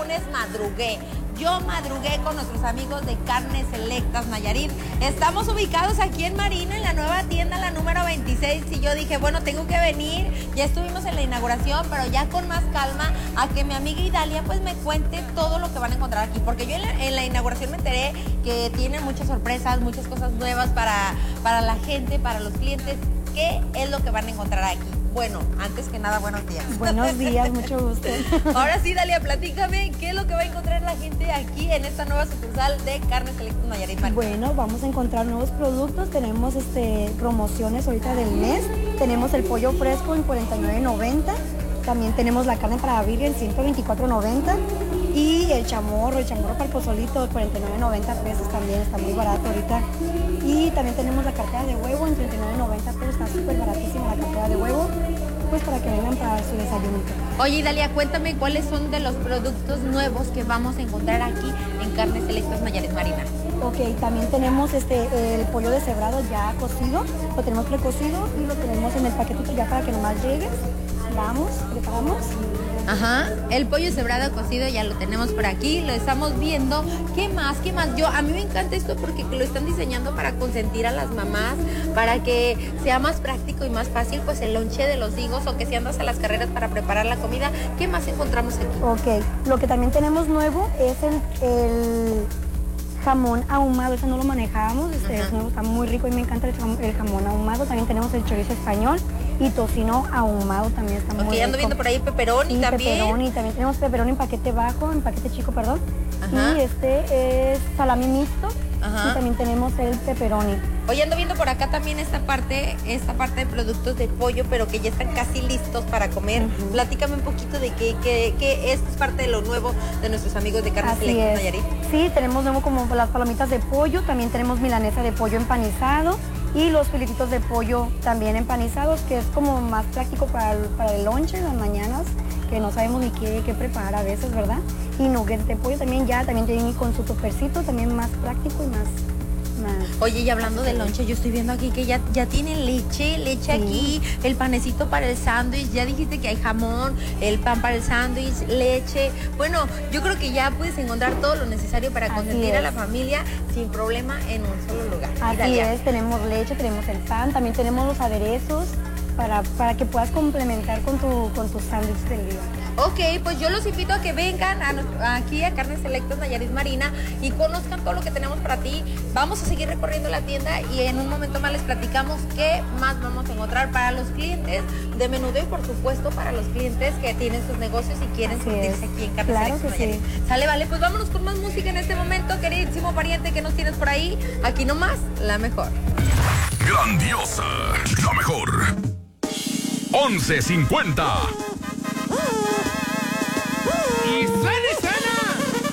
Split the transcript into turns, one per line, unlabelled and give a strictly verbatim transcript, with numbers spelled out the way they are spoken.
lunes madrugué. Yo madrugué con nuestros amigos de Carnes Selectas Nayarit. Estamos ubicados aquí en Marina, en la nueva tienda, la número veintiséis. Y yo dije, bueno, tengo que venir. Ya estuvimos en la inauguración, pero ya con más calma, a que mi amiga Idalia pues me cuente todo lo que van a encontrar aquí. Porque yo en la, en la inauguración me enteré que tienen muchas sorpresas, muchas cosas nuevas para, para la gente, para los clientes. ¿Qué es lo que van a encontrar aquí? Bueno, antes que nada, buenos días.
Buenos días, mucho gusto.
Ahora sí, Dalia, platícame, ¿qué es lo que va a encontrar la gente aquí en esta nueva sucursal de Carnes Selectas Nayarit Marina?
Bueno, vamos a encontrar nuevos productos, tenemos este, promociones ahorita del mes, tenemos el pollo fresco en cuarenta y nueve noventa, también tenemos la carne para birria en ciento veinticuatro noventa y el chamorro, el chamorro para el pozolito, cuarenta y nueve noventa pesos también, está muy barato ahorita. Y también tenemos la cartera de huevo en treinta y nueve noventa pesos, está súper baratísima la cartera de huevo, pues para que vengan para su desayuno.
Oye, Dalia, cuéntame cuáles son de los productos nuevos que vamos a encontrar aquí en Carnes Selectas Nayarit Marina.
Ok, también tenemos este el pollo deshebrado ya cocido, lo tenemos precocido y lo tenemos en el paquetito ya para que nomás llegues. Vamos, preparamos.
Ajá, el pollo deshebrado cocido ya lo tenemos por aquí, lo estamos viendo. ¿Qué más? ¿Qué más? Yo, a mí me encanta esto porque lo están diseñando para consentir a las mamás, para que sea más práctico y más fácil pues el lonche de los hijos, o que si andas a las carreras para preparar la comida. ¿Qué más encontramos aquí?
Ok, lo que también tenemos nuevo es el, el jamón ahumado, ese no lo manejábamos, este es nuevo, está muy rico y me encanta el jamón, el jamón ahumado. También tenemos el chorizo español y tocino ahumado, también está muy rico.
Ok, ando viendo por ahí pepperoni
sí,
también.
Pepperoni, también tenemos pepperoni en paquete bajo, en paquete chico, perdón.
Ajá.
Y este es salami mixto.
Ajá.
Y también tenemos el pepperoni.
Oye, ando viendo por acá también esta parte, esta parte de productos de pollo, pero que ya están casi listos para comer. Uh-huh. Platícame un poquito de qué, qué, qué esto es parte de lo nuevo de nuestros amigos de Carnes Selectas Nayarit.
Sí, tenemos nuevo como las palomitas de pollo, también tenemos milanesa de pollo empanizado y los filetitos de pollo también empanizados, que es como más práctico para el, para el lonche en las mañanas, que no sabemos ni qué, qué preparar a veces, ¿verdad? Y nuggets de pollo también ya, también tienen con su topercito, también más práctico y más... más
Oye, y hablando de lonche, yo estoy viendo aquí que ya, ya tienen leche, leche sí. Aquí, el panecito para el sándwich, ya dijiste que hay jamón, el pan para el sándwich, leche. Bueno, yo creo que ya puedes encontrar todo lo necesario para consentir a la familia sin problema en un solo lugar.
Así es, tenemos leche, tenemos el pan, también tenemos los aderezos para, para que puedas complementar con tu, con tu sándwich del día.
Ok, pues yo los invito a que vengan a, aquí a Carnes Selectas Nayarit Marina y conozcan todo lo que tenemos para ti. Vamos a seguir recorriendo la tienda y en un momento más les platicamos qué más vamos a encontrar para los clientes de menudeo y por supuesto para los clientes que tienen sus negocios y quieren surtirse aquí en Carnes
claro
Selectas Nayarit.
Sí.
Sale, vale, pues vámonos con más música en este momento, queridísimo pariente que nos tienes por ahí. Aquí nomás, la mejor.
Grandiosa, la mejor. once cincuenta. Y suena